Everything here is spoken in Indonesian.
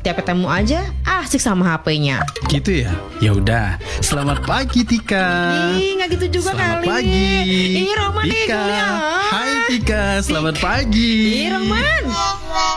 Tiap ketemu aja asik sama HP-nya. Gitu ya? Ya udah. Selamat pagi Tika. Ih, nggak gitu juga Selamat kali. pagi. Ih, Roman nih Tika. kuliah. Hai Tika, selamat pagi. Ih, Roman.